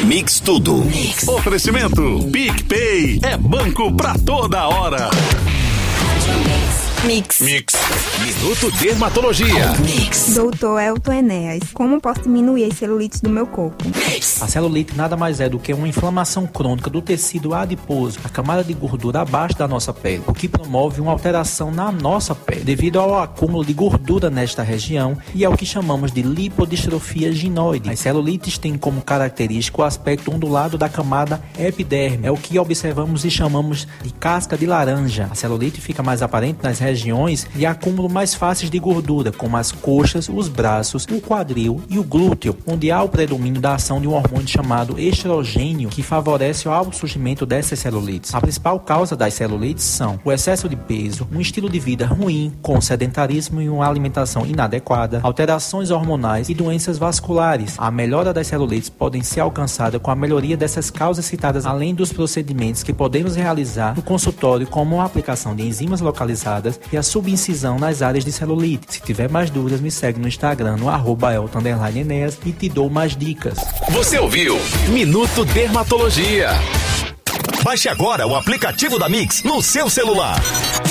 Mix Tudo. Oferecimento PicPay é banco pra toda hora. Mix. Minuto Dermatologia. Doutor Elton Enéas, como posso diminuir as celulites do meu corpo? A celulite nada mais é do que uma inflamação crônica do tecido adiposo, a camada de gordura abaixo da nossa pele, o que promove uma alteração na nossa pele, devido ao acúmulo de gordura nesta região e ao que chamamos de lipodistrofia ginoide. As celulites têm como característico o aspecto ondulado da camada epiderme, é o que observamos e chamamos de casca de laranja. A celulite fica mais aparente nas regiões de acúmulo mais fáceis de gordura, como as coxas, os braços, o quadril e o glúteo, onde há o predomínio da ação de um hormônio chamado estrogênio, que favorece o surgimento dessas celulites. A principal causa das celulites são o excesso de peso, um estilo de vida ruim, com sedentarismo e uma alimentação inadequada, alterações hormonais e doenças vasculares. A melhora das celulites podem ser alcançada com a melhoria dessas causas citadas, além dos procedimentos que podemos realizar no consultório, como a aplicação de enzimas localizadas e a subincisão nas áreas de celulite. Se tiver mais dúvidas, me segue no Instagram, no @Elton_Enéas, e te dou mais dicas. Você ouviu Minuto Dermatologia. Baixe agora o aplicativo da Mix no seu celular.